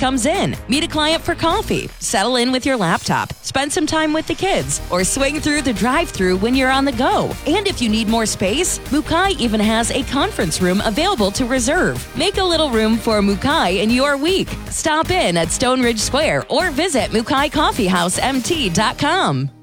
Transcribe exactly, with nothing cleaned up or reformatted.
comes in. Meet a client for coffee, settle in with your laptop, spend some time with the kids, or swing through the drive-thru when you're on the go. And if you need more space, Mukai even has a conference room available to reserve. Make a little room for Mukai in your week. Stop in at Stone Ridge Square or visit Mukai Coffee House M T dot com.